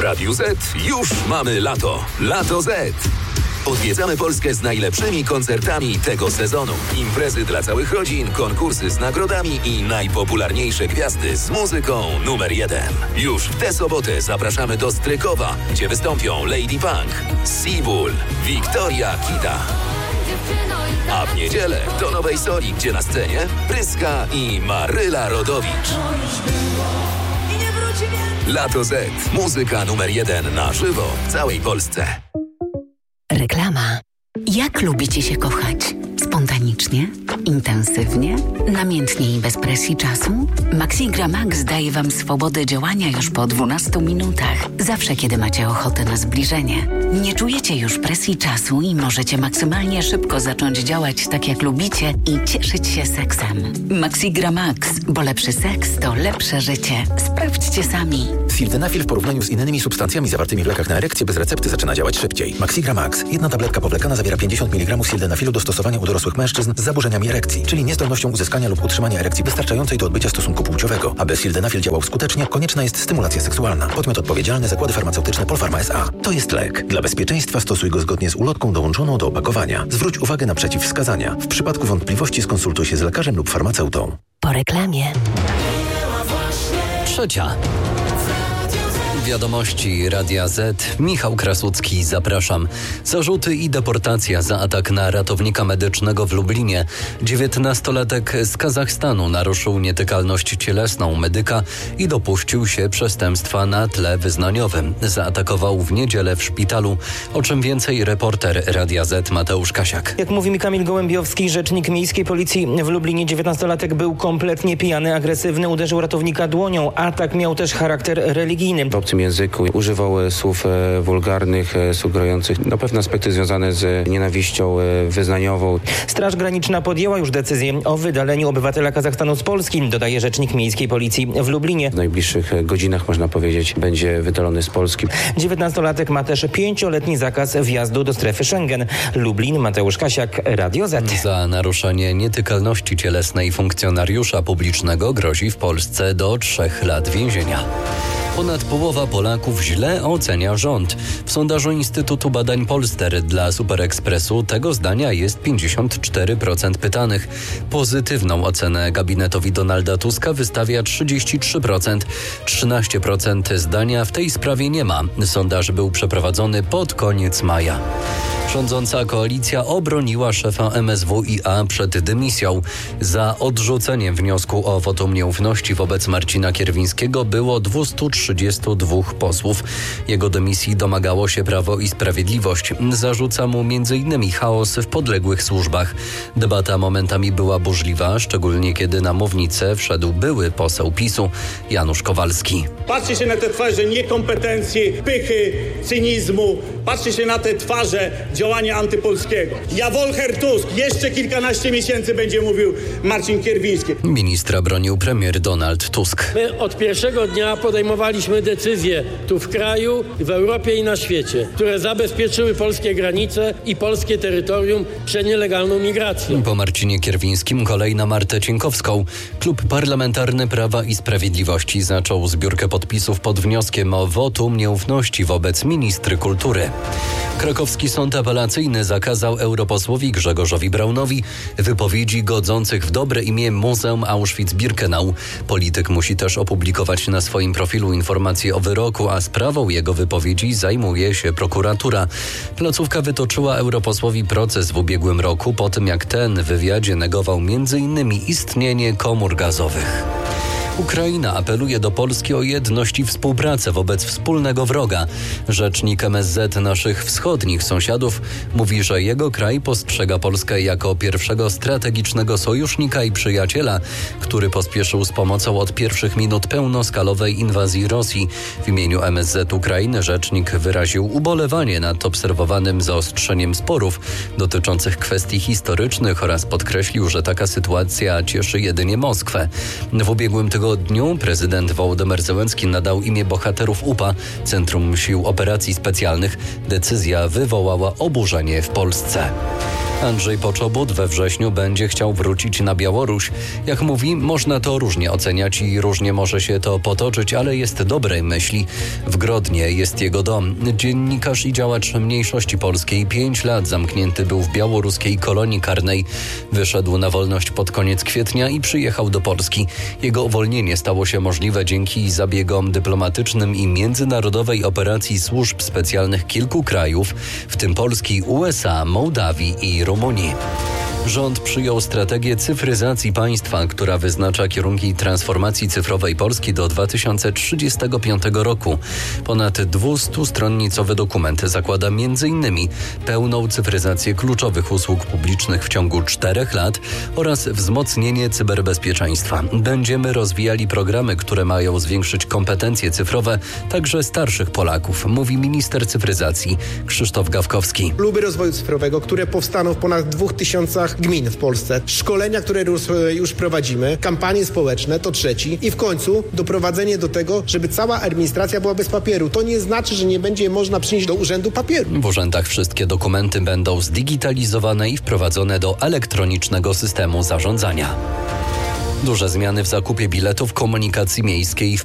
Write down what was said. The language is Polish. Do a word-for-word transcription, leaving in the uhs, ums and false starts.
Radiu Z już mamy lato. Lato Z. Odwiedzamy Polskę z najlepszymi koncertami tego sezonu. Imprezy dla całych rodzin, konkursy z nagrodami i najpopularniejsze gwiazdy z muzyką numer jeden. Już w tę sobotę zapraszamy do Strykowa, gdzie wystąpią Lady Punk, Seabull, Wiktoria Kita. A w niedzielę do Nowej Soli, gdzie na scenie Pryska i Maryla Rodowicz. Lato Z. Muzyka numer jeden na żywo w całej Polsce. Reklama. Jak lubicie się kochać? Spontanicznie? Intensywnie? Namiętnie i bez presji czasu? Maxigra Max daje Wam swobodę działania już po dwunastu minutach. Zawsze, kiedy macie ochotę na zbliżenie. Nie czujecie już presji czasu i możecie maksymalnie szybko zacząć działać tak, jak lubicie i cieszyć się seksem. Maxigra Max, bo lepszy seks to lepsze życie. Sprawdźcie sami. Sildenafil w porównaniu z innymi substancjami zawartymi w lekach na erekcję bez recepty zaczyna działać szybciej. Maxigra Max. Jedna tabletka powlekana zawiera pięćdziesiąt miligramów sildenafilu do stosowania u dorosłych mężczyzn z zaburzeniami erekcji, czyli niezdolnością uzyskania lub utrzymania erekcji wystarczającej do odbycia stosunku płciowego. Aby sildenafil działał skutecznie, konieczna jest stymulacja seksualna. Podmiot odpowiedzialny: Zakłady Farmaceutyczne Polpharma S A. To jest lek. Dla bezpieczeństwa stosuj go zgodnie z ulotką dołączoną do opakowania. Zwróć uwagę na przeciwwskazania. W przypadku wątpliwości skonsultuj się z lekarzem lub farmaceutą. Po reklamie. Trzecia. Wiadomości Radia Z. Michał Krasucki, zapraszam. Zarzuty i deportacja za atak na ratownika medycznego w Lublinie. dziewiętnastolatek z Kazachstanu naruszył nietykalność cielesną medyka i dopuścił się przestępstwa na tle wyznaniowym. Zaatakował w niedzielę w szpitalu. O czym więcej reporter Radia Z Mateusz Kasiak. Jak mówi mi Kamil Gołębiowski, rzecznik miejskiej policji w Lublinie, dziewiętnastolatek był kompletnie pijany, agresywny, uderzył ratownika dłonią. Atak miał też charakter religijny. W obcym języku używał słów e, wulgarnych, e, sugerujących no, pewne aspekty związane z nienawiścią e, wyznaniową. Straż Graniczna podjęła już decyzję o wydaleniu obywatela Kazachstanu z Polski, dodaje rzecznik miejskiej policji w Lublinie. W najbliższych godzinach, można powiedzieć, będzie wydalony z Polski. dziewiętnastolatek ma też pięcioletni zakaz wjazdu do strefy Schengen. Lublin, Mateusz Kasiak, Radio Z. Za naruszenie nietykalności cielesnej funkcjonariusza publicznego grozi w Polsce do trzech lat więzienia. Ponad połowa Polaków źle ocenia rząd. W sondażu Instytutu Badań Polster dla Superekspresu tego zdania jest pięćdziesiąt cztery procent pytanych. Pozytywną ocenę gabinetowi Donalda Tuska wystawia trzydzieści trzy procent. trzynaście procent zdania w tej sprawie nie ma. Sondaż był przeprowadzony pod koniec maja. Rządząca koalicja obroniła szefa M S W i A przed dymisją. Za odrzuceniem wniosku o wotum nieufności wobec Marcina Kierwińskiego było dwieście trzydzieści dwa posłów. Jego dymisji domagało się Prawo i Sprawiedliwość. Zarzuca mu między innymi chaos w podległych służbach. Debata momentami była burzliwa, szczególnie kiedy na mównicę wszedł były poseł PiSu Janusz Kowalski. Patrzcie się na te twarze niekompetencji, pychy, cynizmu. Patrzcie się na te twarze działania antypolskiego. Ja Wolcher Tusk, jeszcze kilkanaście miesięcy będzie mówił Marcin Kierwiński. Ministra bronił premier Donald Tusk. My od pierwszego dnia podejmowaliśmy decyzje tu w kraju, w Europie i na świecie, które zabezpieczyły polskie granice i polskie terytorium przed nielegalną migracją. Po Marcinie Kierwińskim kolej na Martę Cienkowską. Klub Parlamentarny Prawa i Sprawiedliwości zaczął zbiórkę podpisów pod wnioskiem o wotum nieufności wobec ministry kultury. Krakowski Sąd Apelacyjny zakazał europosłowi Grzegorzowi Braunowi wypowiedzi godzących w dobre imię Muzeum Auschwitz-Birkenau. Polityk musi też opublikować na swoim profilu informacje o wyroku, a sprawą jego wypowiedzi zajmuje się prokuratura. Placówka wytoczyła europosłowi proces w ubiegłym roku po tym, jak ten w wywiadzie negował między innymi istnienie komór gazowych. Ukraina apeluje do Polski o jedność i współpracę wobec wspólnego wroga. Rzecznik M S Z naszych wschodnich sąsiadów mówi, że jego kraj postrzega Polskę jako pierwszego strategicznego sojusznika i przyjaciela, który pospieszył z pomocą od pierwszych minut pełnoskalowej inwazji Rosji. W imieniu M S Z Ukrainy rzecznik wyraził ubolewanie nad obserwowanym zaostrzeniem sporów dotyczących kwestii historycznych oraz podkreślił, że taka sytuacja cieszy jedynie Moskwę. W ubiegłym tygodniu dniu prezydent Wołodymyr Zełenski nadał imię bohaterów U P A, Centrum Sił Operacji Specjalnych. Decyzja wywołała oburzenie w Polsce. Andrzej Poczobut we wrześniu będzie chciał wrócić na Białoruś. Jak mówi, można to różnie oceniać i różnie może się to potoczyć, ale jest dobrej myśli. W Grodnie jest jego dom. Dziennikarz i działacz mniejszości polskiej pięć lat zamknięty był w białoruskiej kolonii karnej. Wyszedł na wolność pod koniec kwietnia i przyjechał do Polski. Jego uwolnienie stało się możliwe dzięki zabiegom dyplomatycznym i międzynarodowej operacji służb specjalnych kilku krajów, w tym Polski, U S A, Mołdawii i Rumunii. Rząd przyjął strategię cyfryzacji państwa, która wyznacza kierunki transformacji cyfrowej Polski do dwa tysiące trzydziestego piątego roku. Ponad dwustustronicowy dokument zakłada między innymi pełną cyfryzację kluczowych usług publicznych w ciągu czterech lat oraz wzmocnienie cyberbezpieczeństwa. Będziemy rozwijali programy, które mają zwiększyć kompetencje cyfrowe także starszych Polaków, mówi minister cyfryzacji Krzysztof Gawkowski. Kluby rozwoju cyfrowego, które powstaną w ponad dwóch tysiącach gmin w Polsce, szkolenia, które już prowadzimy, kampanie społeczne, to trzeci i w końcu doprowadzenie do tego, żeby cała administracja była bez papieru. To nie znaczy, że nie będzie można przynieść do urzędu papieru. W urzędach wszystkie dokumenty będą zdigitalizowane i wprowadzone do elektronicznego systemu zarządzania. Duże zmiany w zakupie biletów komunikacji miejskiej w